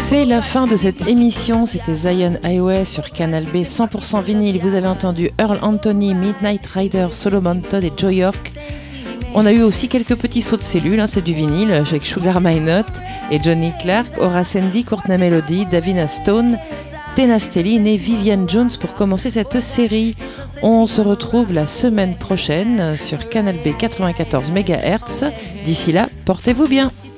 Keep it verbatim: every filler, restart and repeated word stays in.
C'est la fin de cette émission, c'était Zion Highway sur Canal B cent pour cent vinyle. Vous avez entendu Earl Anthony, Midnight Rider, Solomon Todd et Joe York. On a eu aussi quelques petits sauts de cellules, hein, c'est du vinyle, avec Sugar My Note et Johnny Clark, Horace Andy, Courtney Melody, Davina Stone, Tina Stelline et Vivian Jones pour commencer cette série. On se retrouve la semaine prochaine sur Canal B quatre-vingt-quatorze mégahertz. D'ici là, portez-vous bien.